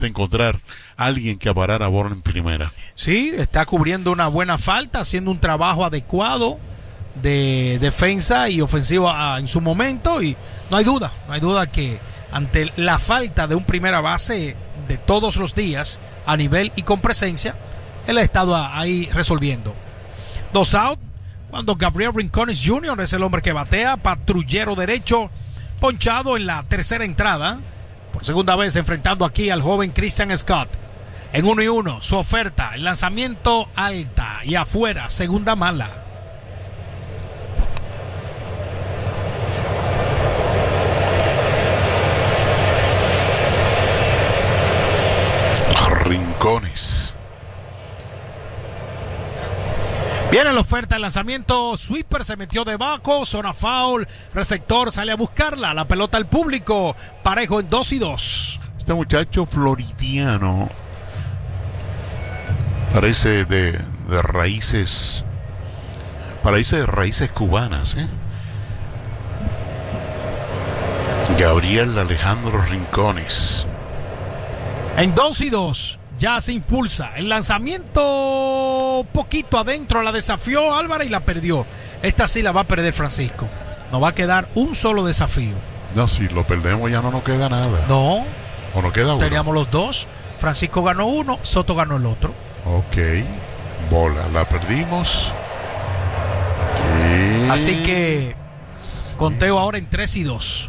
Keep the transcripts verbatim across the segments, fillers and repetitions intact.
de encontrar a alguien que parara a Bourne en primera. Sí, está cubriendo una buena falta, haciendo un trabajo adecuado de defensa y ofensiva en su momento, y no hay duda, no hay duda que ante la falta de un primera base de todos los días a nivel y con presencia, él ha estado ahí resolviendo. Dos out, cuando Gabriel Rincones junior es el hombre que batea, patrullero derecho, ponchado en la tercera entrada, por segunda vez enfrentando aquí al joven Christian Scott. En uno y uno, su oferta, el lanzamiento alta y afuera, segunda mala. Rincones. Viene la oferta, el lanzamiento, sweeper, se metió debajo, zona foul, receptor sale a buscarla, la pelota al público, parejo en dos y dos. Este muchacho floridiano parece de, de raíces, parece de raíces cubanas, ¿eh? Gabriel Alejandro Rincones. En dos y dos. Ya se impulsa. El lanzamiento poquito adentro. La desafió Álvarez y la perdió. Esta sí la va a perder Francisco. Nos va a quedar un solo desafío. No, si lo perdemos ya no nos queda nada. No. ¿O nos queda uno? Teníamos los dos. Francisco ganó uno, Soto ganó el otro. Ok. Bola. La perdimos. ¿Qué? Así que conteo ahora en tres y dos.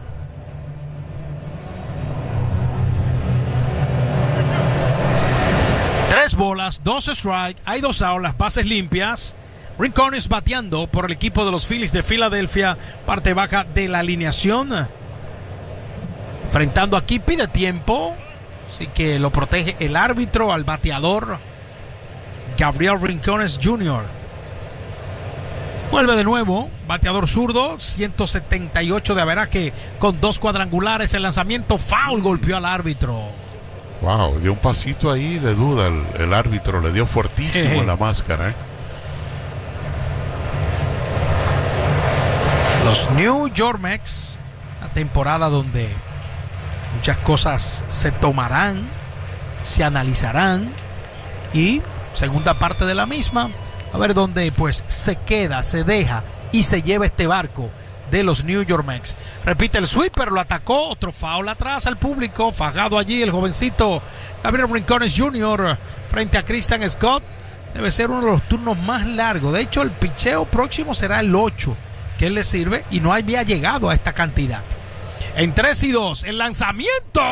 Tres bolas, dos strike, hay dos outs, las bases limpias. Rincones bateando por el equipo de los Phillies de Filadelfia, parte baja de la alineación. Enfrentando aquí, pide tiempo, así que lo protege el árbitro al bateador Gabriel Rincones junior Vuelve de nuevo, bateador zurdo, ciento setenta y ocho de averaje con dos cuadrangulares. El lanzamiento foul, golpeó al árbitro. Wow, dio un pasito ahí de duda el, el árbitro, le dio fuertísimo en la máscara, ¿eh? Los New York Mets, una temporada donde muchas cosas se tomarán, se analizarán, y segunda parte de la misma, a ver dónde pues se queda, se deja y se lleva este barco de los New York Mets. Repite el sweeper, lo atacó, otro foul atrás al público, fajado allí el jovencito Gabriel Rincones junior frente a Christian Scott. Debe ser uno de los turnos más largos. De hecho, el picheo próximo será el ocho que él le sirve, y no había llegado a esta cantidad. En tres y dos, el lanzamiento.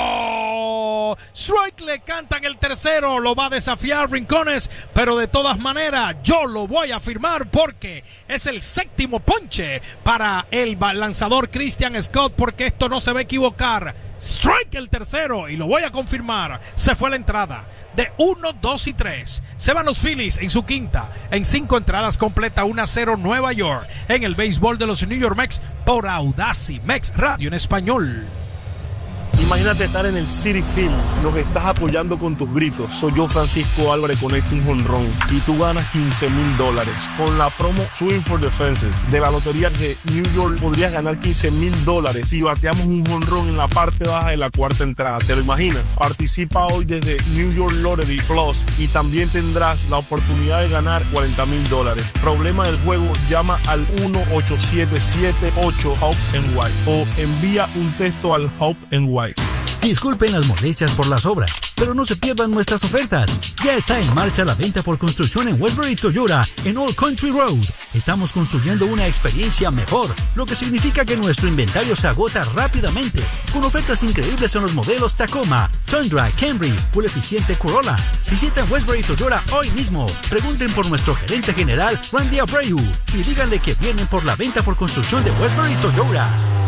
Strike, le cantan el tercero, lo va a desafiar Rincones, pero de todas maneras yo lo voy a firmar porque es el séptimo ponche para el lanzador Christian Scott, porque esto no se va a equivocar. Strike el tercero y lo voy a confirmar. Se fue la entrada de uno, dos y tres. Se van los Phillies en su quinta. En cinco entradas completa uno a cero Nueva York en el béisbol de los New York Mets por Audacy Mex Radio en español. Imagínate estar en el Citi Field, lo que estás apoyando con tus gritos. Soy yo, Francisco Álvarez, conecto un jonrón y tú ganas quince mil dólares. Con la promo Swing for the Fences de la Lotería de New York podrías ganar quince mil dólares si bateamos un jonrón en la parte baja de la cuarta entrada. ¿Te lo imaginas? Participa hoy desde New York Lottery Plus y también tendrás la oportunidad de ganar cuarenta mil dólares. Problema del juego, llama al uno ocho siete siete ocho Hope and White o envía un texto al Hope and White. Disculpen las molestias por las obras, pero no se pierdan nuestras ofertas. Ya está en marcha la venta por construcción en Westbury Toyota en Old Country Road. Estamos construyendo una experiencia mejor, lo que significa que nuestro inventario se agota rápidamente, con ofertas increíbles en los modelos Tacoma, Tundra, Camry, Full eficiente Corolla. Visiten Westbury Toyota hoy mismo. Pregunten por nuestro gerente general, Randy Abreu, y díganle que vienen por la venta por construcción de Westbury Toyota.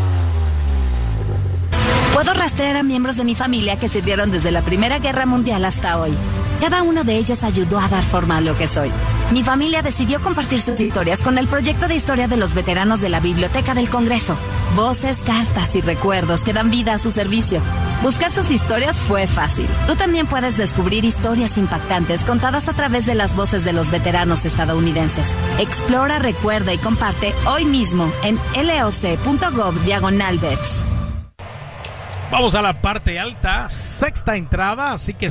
Puedo rastrear a miembros de mi familia que sirvieron desde la Primera Guerra Mundial hasta hoy. Cada uno de ellos ayudó a dar forma a lo que soy. Mi familia decidió compartir sus historias con el proyecto de historia de los veteranos de la Biblioteca del Congreso. Voces, cartas y recuerdos que dan vida a su servicio. Buscar sus historias fue fácil. Tú también puedes descubrir historias impactantes contadas a través de las voces de los veteranos estadounidenses. Explora, recuerda y comparte hoy mismo en loc punto gov diagonal vets. Vamos a la parte alta, sexta entrada, así que